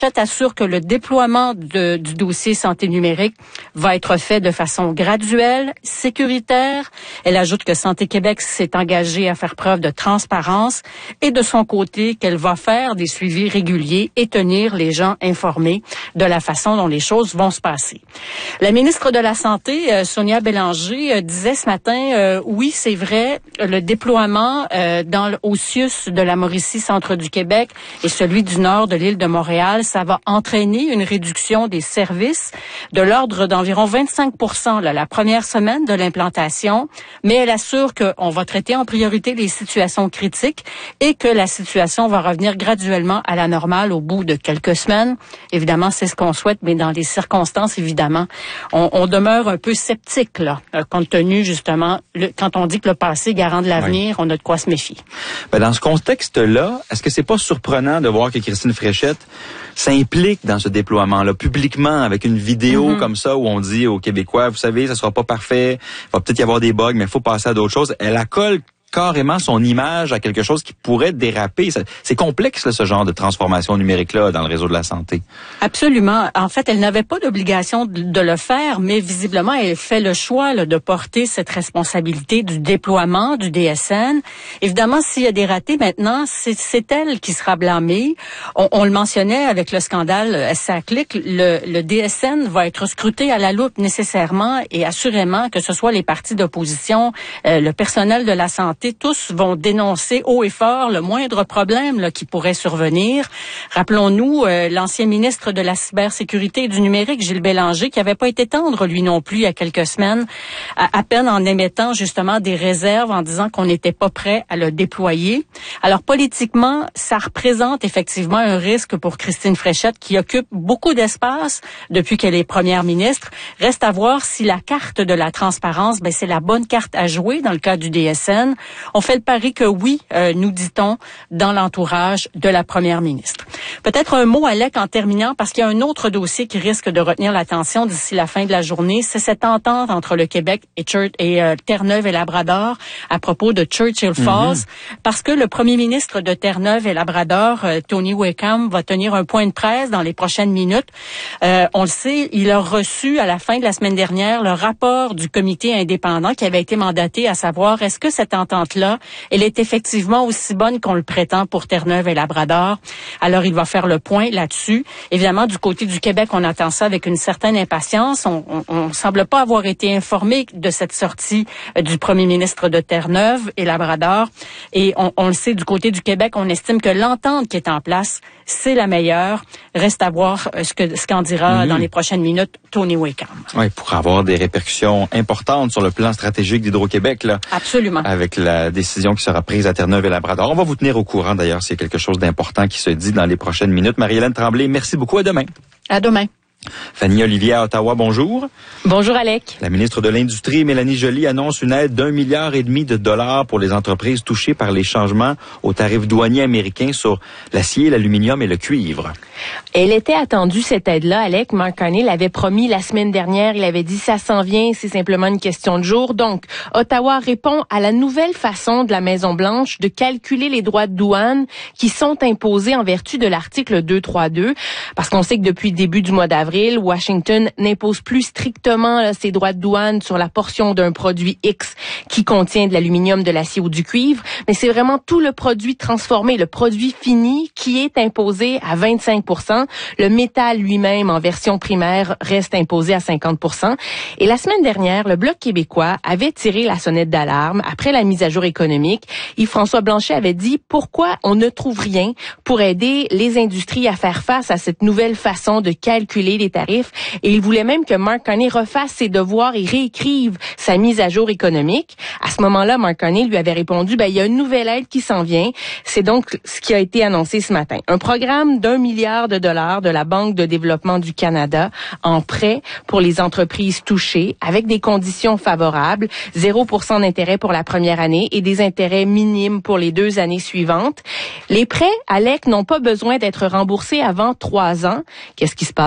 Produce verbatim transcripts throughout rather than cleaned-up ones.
assure que le déploiement de, du dossier santé numérique va être fait de façon graduelle, sécuritaire. Elle ajoute que Santé Québec s'est engagée à faire preuve de transparence et de son côté qu'elle va faire des suivis réguliers et tenir les gens informés de la façon dont les choses vont se passer. La ministre de la Santé, euh, Sonia Bélanger, euh, disait ce matin, euh, oui, c'est vrai, le déploiement euh, dans le, au C I U S de la Mauricie, centre du Québec, et celui du nord de l'île de Montréal, ça va entraîner une réduction des services de l'ordre d'environ vingt-cinq pour cent là, la première semaine de l'implantation, mais elle assure qu'on va traiter en priorité les situations critiques et que la situation va revenir graduellement à la normale au bout de quelques semaines. Évidemment, c'est ce qu'on souhaite, mais dans les circonstances, évidemment, on, on demeure un peu sceptique, là, compte tenu, justement, le, quand on dit que le passé est garant de l'avenir, oui. On a de quoi se méfier. Ben dans ce contexte-là, est-ce que c'est pas surprenant de voir que Christine Fréchette s'implique dans ce déploiement-là, publiquement, avec une vidéo mm-hmm. comme ça, où on dit aux Québécois, vous savez, ça sera pas parfait, il va peut-être y avoir des bugs, mais il faut passer à d'autres choses. Elle accole carrément son image à quelque chose qui pourrait déraper. C'est complexe, là, ce genre de transformation numérique-là dans le réseau de la santé. Absolument. En fait, elle n'avait pas d'obligation de le faire, mais visiblement, elle fait le choix là, de porter cette responsabilité du déploiement du D S N. Évidemment, s'il y a des ratés maintenant, c'est elle qui sera blâmée. On, on le mentionnait avec le scandale S A C L I C, le, le D S N va être scruté à la loupe nécessairement et assurément, que ce soit les partis d'opposition, euh, le personnel de la santé, tous vont dénoncer haut et fort le moindre problème là, qui pourrait survenir. Rappelons-nous euh, l'ancien ministre de la cybersécurité et du numérique, Gilles Bélanger, qui n'avait pas été tendre, lui non plus, il y a quelques semaines, à, à peine en émettant justement des réserves en disant qu'on n'était pas prêt à le déployer. Alors politiquement, ça représente effectivement un risque pour Christine Fréchette, qui occupe beaucoup d'espace depuis qu'elle est première ministre. Reste à voir si la carte de la transparence, ben, c'est la bonne carte à jouer dans le cas du D S N. On fait le pari que oui, euh, nous dit-on, dans l'entourage de la première ministre. Peut-être un mot, Alec, en terminant, parce qu'il y a un autre dossier qui risque de retenir l'attention d'ici la fin de la journée. C'est cette entente entre le Québec et, Church, et euh, Terre-Neuve et Labrador à propos de Churchill Falls, mm-hmm. parce que le premier ministre de Terre-Neuve et Labrador, euh, Tony Wickham, va tenir un point de presse dans les prochaines minutes. Euh, on le sait, il a reçu à la fin de la semaine dernière le rapport du comité indépendant qui avait été mandaté à savoir est-ce que cette entente-là, elle est effectivement aussi bonne qu'on le prétend pour Terre-Neuve et Labrador. Alors, il va faire le point là-dessus. Évidemment, du côté du Québec, on attend ça avec une certaine impatience. On, on, on semble pas avoir été informé de cette sortie euh, du premier ministre de Terre-Neuve et Labrador. Et on, on le sait, du côté du Québec, on estime que l'entente qui est en place, c'est la meilleure. Reste à voir euh, ce que ce qu'en dira mmh. dans les prochaines minutes Tony Wickham. Oui, pour avoir des répercussions importantes sur le plan stratégique d'Hydro-Québec, là. Absolument. Avec la décision qui sera prise à Terre-Neuve et Labrador. On va vous tenir au courant d'ailleurs s'il y a quelque chose d'important qui se dit dans les prochaines minutes. Marie-Hélène Tremblay, merci beaucoup. À demain. À demain. Fanny Olivier à Ottawa, bonjour. Bonjour Alec. La ministre de l'Industrie, Mélanie Joly, annonce une aide d'un milliard et demi de dollars pour les entreprises touchées par les changements aux tarifs douaniers américains sur l'acier, l'aluminium et le cuivre. Elle était attendue, cette aide-là, Alec. Mark Carney l'avait promis la semaine dernière. Il avait dit ça s'en vient, c'est simplement une question de jour. Donc, Ottawa répond à la nouvelle façon de la Maison-Blanche de calculer les droits de douane qui sont imposés en vertu de l'article deux cent trente-deux. Parce qu'on sait que depuis le début du mois d'avril, Washington n'impose plus strictement là, ses droits de douane sur la portion d'un produit X qui contient de l'aluminium, de l'acier ou du cuivre, mais c'est vraiment tout le produit transformé, le produit fini qui est imposé à vingt-cinq pour cent. Le métal lui-même en version primaire reste imposé à cinquante pour cent. Et la semaine dernière, le Bloc québécois avait tiré la sonnette d'alarme après la mise à jour économique. Yves-François Blanchet avait dit pourquoi on ne trouve rien pour aider les industries à faire face à cette nouvelle façon de calculer les tarifs, et il voulait même que Mark Carney refasse ses devoirs et réécrive sa mise à jour économique. À ce moment-là, Mark Carney lui avait répondu, ben, il y a une nouvelle aide qui s'en vient. C'est donc ce qui a été annoncé ce matin. Un programme d'un milliard de dollars de la Banque de développement du Canada en prêt pour les entreprises touchées avec des conditions favorables, zéro pour cent d'intérêt pour la première année et des intérêts minimes pour les deux années suivantes. Les prêts, Alec, n'ont pas besoin d'être remboursés avant trois ans. Qu'est-ce qui se passe dans trois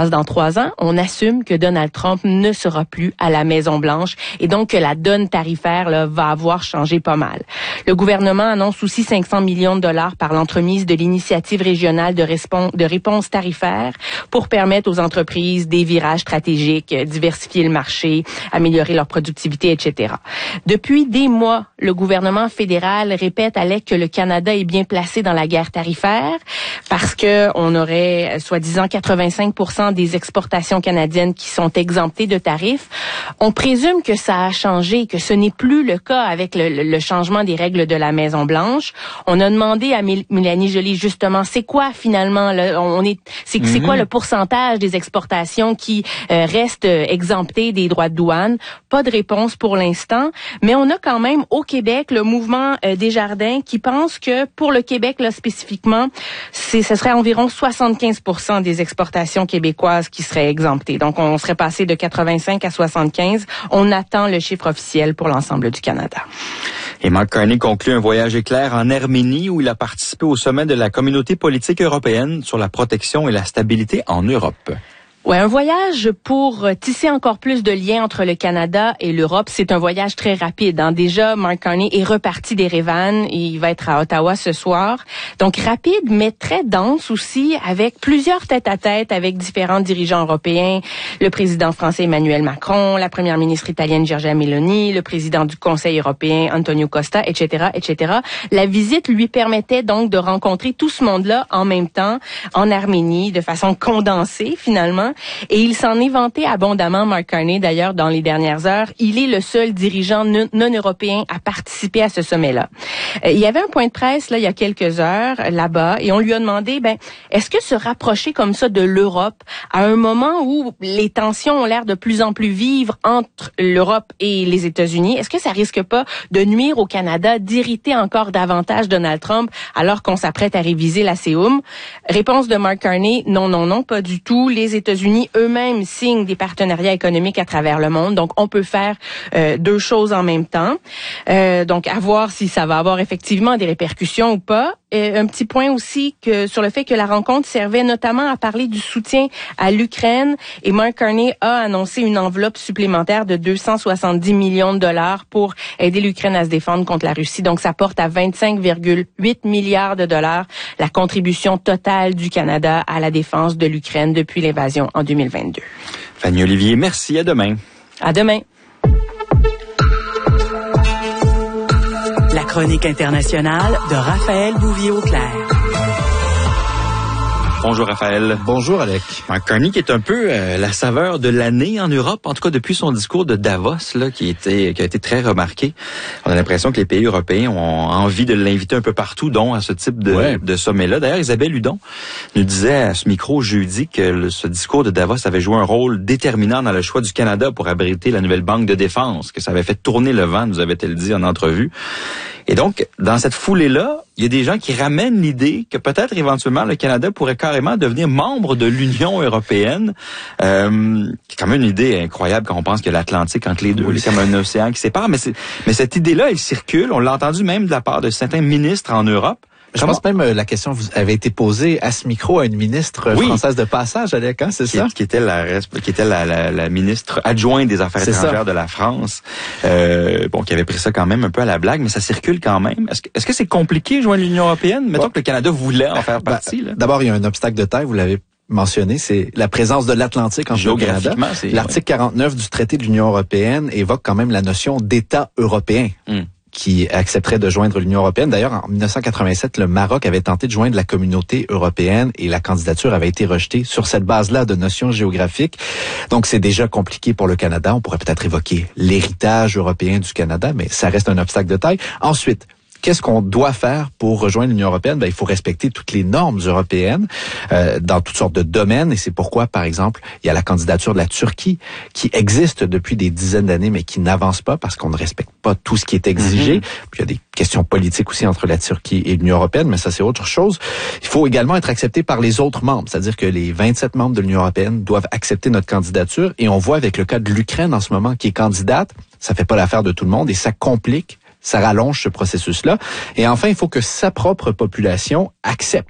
trois ans, on assume que Donald Trump ne sera plus à la Maison-Blanche et donc que la donne tarifaire là, va avoir changé pas mal. Le gouvernement annonce aussi cinq cents millions de dollars par l'entremise de l'initiative régionale de, respons- de réponse tarifaire pour permettre aux entreprises des virages stratégiques, diversifier le marché, améliorer leur productivité, et cetera. Depuis des mois, le gouvernement fédéral répète à l'E C que le Canada est bien placé dans la guerre tarifaire parce que on aurait, soi-disant, quatre-vingt-cinq pour cent des exportations canadiennes qui sont exemptées de tarifs. On présume que ça a changé, que ce n'est plus le cas avec le, le changement des règles de la Maison-Blanche. On a demandé à Mélanie Joly, justement, c'est quoi finalement, là, on est, c'est, mm-hmm. c'est quoi le pourcentage des exportations qui euh, restent exemptées des droits de douane? Pas de réponse pour l'instant, mais on a quand même au Québec le mouvement euh, Desjardins qui pense que pour le Québec, là, spécifiquement, c'est, ce serait environ soixante-quinze pour cent des exportations québécoises qui seraient exemptées. Donc, on serait passé de quatre-vingt-cinq à soixante-quinze. On attend le chiffre officiel pour l'ensemble du Canada. Et Mark Carney conclut un voyage éclair en Arménie où il a participé au sommet de la communauté politique européenne sur la protection et la stabilité en Europe. Ouais, un voyage pour tisser encore plus de liens entre le Canada et l'Europe. C'est un voyage très rapide. Hein. Déjà, Mark Carney est reparti d'Erevan et il va être à Ottawa ce soir. Donc rapide, mais très dense aussi, avec plusieurs tête-à-tête avec différents dirigeants européens. Le président français Emmanuel Macron, la première ministre italienne Giorgia Meloni, le président du Conseil européen Antonio Costa, et cetera, et cetera. La visite lui permettait donc de rencontrer tout ce monde-là en même temps en Arménie, de façon condensée finalement. Et il s'en est vanté abondamment, Mark Carney, d'ailleurs, dans les dernières heures. Il est le seul dirigeant non, non européen à participer à ce sommet-là. Euh, il y avait un point de presse, là, il y a quelques heures, là-bas, et on lui a demandé, ben, est-ce que se rapprocher comme ça de l'Europe, à un moment où les tensions ont l'air de plus en plus vives entre l'Europe et les États-Unis, est-ce que ça risque pas de nuire au Canada, d'irriter encore davantage Donald Trump, alors qu'on s'apprête à réviser la C E U M? Réponse de Mark Carney, non, non, non, pas du tout. Les États-Unis eux-mêmes signent des partenariats économiques à travers le monde. Donc, on peut faire euh, deux choses en même temps. Euh, donc, à voir si ça va avoir effectivement des répercussions ou pas. Et un petit point aussi que sur le fait que la rencontre servait notamment à parler du soutien à l'Ukraine. Et Mark Carney a annoncé une enveloppe supplémentaire de deux cent soixante-dix millions de dollars pour aider l'Ukraine à se défendre contre la Russie. Donc, ça porte à vingt-cinq virgule huit milliards de dollars la contribution totale du Canada à la défense de l'Ukraine depuis l'invasion en deux mille vingt-deux. Fanny Olivier, merci. À demain. À demain. La chronique internationale de Raphaël Bouvier-Auclair. Bonjour Raphaël. Bonjour Alec. Mark Carney qui est un peu euh, la saveur de l'année en Europe, en tout cas depuis son discours de Davos là, qui était qui a été très remarqué. On a l'impression que les pays européens ont envie de l'inviter un peu partout, dont à ce type de, ouais. de sommet-là. D'ailleurs, Isabelle Hudon nous disait à ce micro jeudi que le, ce discours de Davos avait joué un rôle déterminant dans le choix du Canada pour abriter la nouvelle banque de défense, que ça avait fait tourner le vent, nous avait-elle dit en entrevue. Et donc, dans cette foulée-là, il y a des gens qui ramènent l'idée que peut-être éventuellement le Canada pourrait carrément devenir membre de l'Union européenne. Euh, c'est quand même une idée incroyable quand on pense que l'Atlantique entre les deux, oui. C'est comme un océan qui sépare. Mais, c'est, mais cette idée-là, elle circule. On l'a entendu même de la part de certains ministres en Europe. Je Comment? pense même euh, la question vous avait été posée à ce micro à une ministre oui. française de passage, Alec, hein, c'est qui, ça? Qui était la qui était la, la, la ministre adjointe des Affaires c'est étrangères ça. de la France. Euh, bon, qui avait pris ça quand même un peu à la blague, mais ça circule quand même. Est-ce que est-ce que c'est compliqué de joindre l'Union européenne? Mettons bon. que le Canada voulait en faire partie. Bah, là. D'abord, il y a un obstacle de taille, vous l'avez mentionné, c'est la présence de l'Atlantique entre le Canada. L'article ouais. quarante-neuf du traité de l'Union européenne évoque quand même la notion d'État européen. Mm. qui accepterait de joindre l'Union européenne. D'ailleurs, en dix-neuf cent quatre-vingt-sept, le Maroc avait tenté de joindre la communauté européenne et la candidature avait été rejetée sur cette base-là de notions géographiques. Donc, c'est déjà compliqué pour le Canada. On pourrait peut-être évoquer l'héritage européen du Canada, mais ça reste un obstacle de taille. Ensuite, qu'est-ce qu'on doit faire pour rejoindre l'Union européenne? Ben, il faut respecter toutes les normes européennes euh, dans toutes sortes de domaines. Et c'est pourquoi, par exemple, il y a la candidature de la Turquie qui existe depuis des dizaines d'années, mais qui n'avance pas parce qu'on ne respecte pas tout ce qui est exigé. Mm-hmm. Puis il y a des questions politiques aussi entre la Turquie et l'Union européenne, mais ça, c'est autre chose. Il faut également être accepté par les autres membres, c'est-à-dire que les vingt-sept membres de l'Union européenne doivent accepter notre candidature. Et on voit avec le cas de l'Ukraine en ce moment qui est candidate, ça fait pas l'affaire de tout le monde et ça complique. Ça rallonge ce processus-là. Et enfin, il faut que sa propre population accepte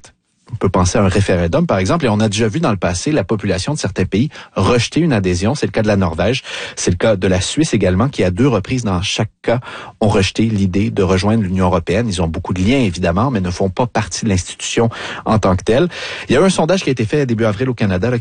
On peut penser à un référendum, par exemple, et on a déjà vu dans le passé la population de certains pays rejeter une adhésion. C'est le cas de la Norvège, c'est le cas de la Suisse également, qui à deux reprises dans chaque cas ont rejeté l'idée de rejoindre l'Union européenne. Ils ont beaucoup de liens, évidemment, mais ne font pas partie de l'institution en tant que telle. Il y a eu un sondage qui a été fait début avril au Canada là,